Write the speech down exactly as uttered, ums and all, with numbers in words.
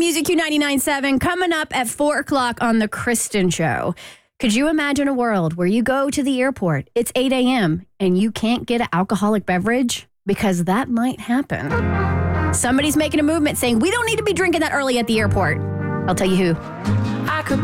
Music Q ninety-nine point seven coming up at four o'clock on The Kristen Show. Could you imagine a world where you go to the airport, it's eight a.m., and you can't get an alcoholic beverage? Because that might happen. Somebody's making a movement saying, we don't need to be drinking that early at the airport. I'll tell you who.